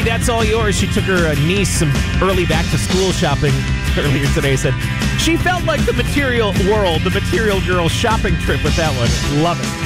Katie, that's all yours. She took her niece some early back-to-school shopping earlier today. Said she felt like the material world, the material girl shopping trip with that one. Love it.